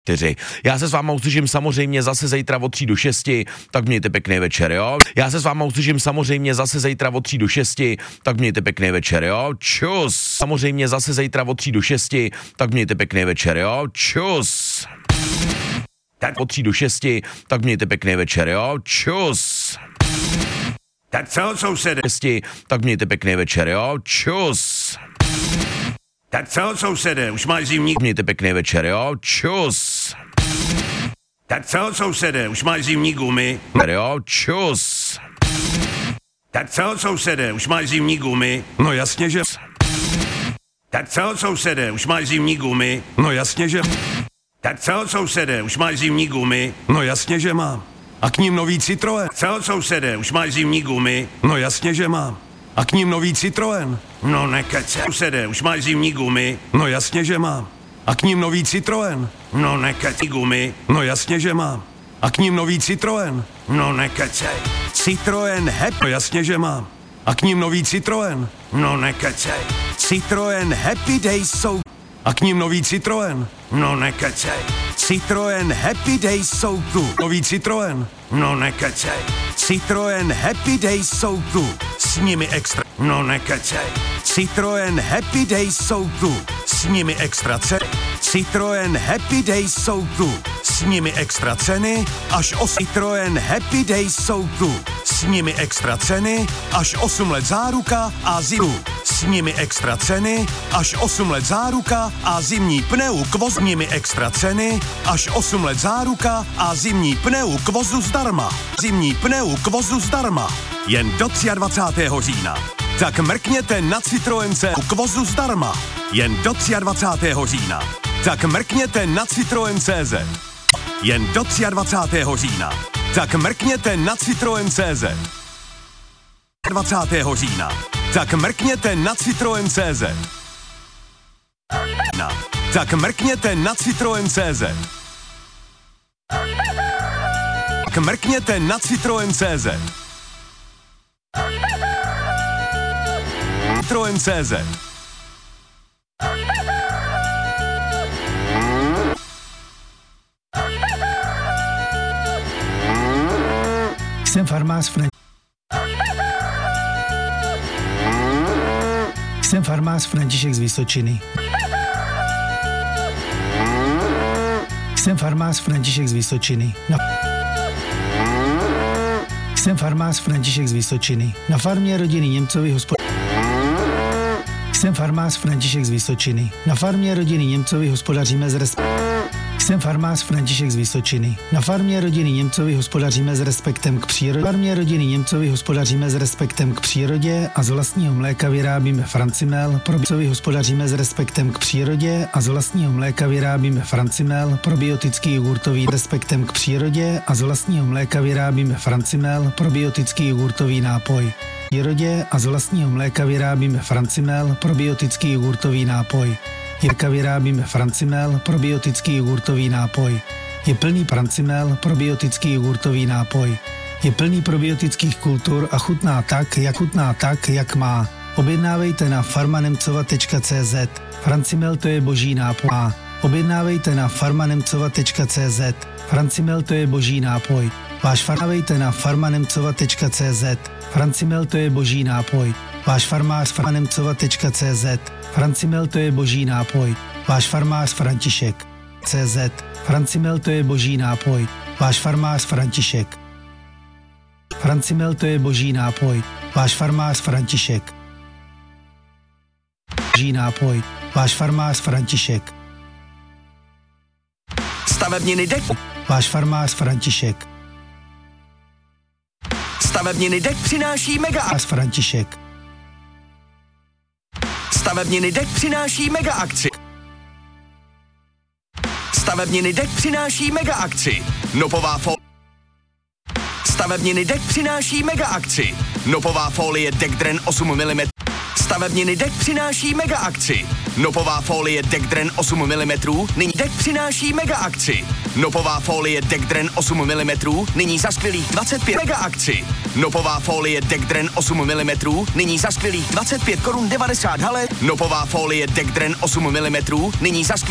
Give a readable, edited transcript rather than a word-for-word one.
4. Já se s váma uslyším samozřejmě zase zítra od 3 do 6, tak mějte pěkný večer, jo? Já se s váma uslyším samozřejmě zase zítra od 3 do 6, tak mějte pěkný večer, jo? Čus. Samozřejmě zase zítra od 3 do 6, tak mějte pěkný večer, jo? Čus. Tak od 3 do 6, tak mějte pěkný večer, jo? Čus. Tak co, sousede? Tak mějte pěkný večer, jo? Čus. Tak co, sousede? Už máš zimní... Mějte pěkný večer, jo? Čus. Tak co, sousede? Už máš zimní gumy? Jo? Čus. Tak co, sousede? Už máš zimní gumy? No jasně, že... Tak co, sousede? Už máš zimní gumy? No jasně, že... Tak co, sousede? Už máš zimní gumy? No jasně, že mám. A k ním nový Citroën. Co, sousede? Už máš zimní gumy? No jasně, že mám. A k ním nový Citroën. No nekece. Sousede, už máš zimní gumy? No jasně, že mám. A k ním nový Citroën. No nekece. Gumy? No jasně, že mám. A k ním nový Citroën. No nekecej. Citroën Happy. No jasně, že mám. A k ním nový Citroën. No nekecej. Citroën Happy Days jsou... A k ním nový Citroën. No nekecej. Citroën Happy Days jsou tu. Nový Citroën. No nekecej. Citroën Happy Days jsou tu. S nimi extra. No nekecej. Citroën Happy Days jsou tu. S nimi extra ceny. Citroën Happy Days jsou tu. S nimi extra ceny až Citroën Happy Days jsou tu. S nimi extra ceny až 8 let záruka a zimu. S nimi extra ceny až 8 let záruka a zimní pneu k vozu. S nimi extra ceny až 8 let záruka a zimní pneu k vozu zdarma. Zimní pneu k vozu zdarma. Jen do 23. října. Tak mrkněte na Citroence k vozu zdarma. Jen do 23. října. Tak mrkněte na Citroen.cz. Jen do 23. října. Tak mrkněte na Citroen.cz. 20. října. Tak mrkněte na Citroen.cz. Tak mrkněte na Citroen.cz. Tak mrkněte na Citroen.cz. Citroen.cz. Jsem farmář Jsem farmář František z Vysočiny. Jsem farmář František z Vysočiny. Jsem farmář František z Vysočiny. Na farmě rodiny Němcovy Jsem farmář František z Vysočiny. Na farmě rodiny Němcovy hospodaříme s Jsem farmář František z Vysočiny. Na farmě rodiny Němcovy hospodaříme s respektem k přírodě. Na farmě rodiny Němcovy hospodaříme s respektem k přírodě a z vlastního mléka vyrábíme Francimel. Probiotický hospodaříme s respektem k přírodě a z vlastního mléka vyrábíme Francimel. Probiotický jogurtový respektem k přírodě a z vlastního mléka vyrábíme Francimel. Probiotický jogurtový nápoj. Přírodě a z vlastního mléka vyrábíme Francimel. Probiotický jogurtový nápoj. Jirka vyrábíme Francimel, probiotický jogurtový nápoj. Je plný Francimel, probiotický jogurtový nápoj. Je plný probiotických kultur a chutná tak, jak má. Objednávejte na farmanemcova.cz. Francimel to je boží nápoj. Objednávejte na farmanemcova.cz. Francimel to je boží nápoj. Váš farmávejte na farmanemcova.cz. Francimel to je boží nápoj. Váš farmář farmanemcova.cz. Francimel to je boží nápoj. Váš farmář František. CZ. Francimel to je boží nápoj. Váš farmář František. Francimel to je boží nápoj. Váš farmář František. Boží nápoj. Váš farmář František. Stavebniny DEK. Váš farmář František. Stavebniny DEK přináší mega akci. František. Stavebniny DEK přináší mega akci. Stavebniny DEK přináší mega akci. Nopová folie. Stavebniny DEK přináší mega akci. Nopová folie Dekdren 8 mm. Stavebniny DEK přináší mega akci. Nopová folie Dekdren 8 mm. Nyní DEK přináší mega akci. Nopová folie Dekdren 8 mm. Nyní za skvělých 25 mega akci. Nopová folie Dekdren 8 mm. Nyní za skvělých 25 korun 90 halet. Nopová folie Dekdren 8 mm. Nyní za skvělých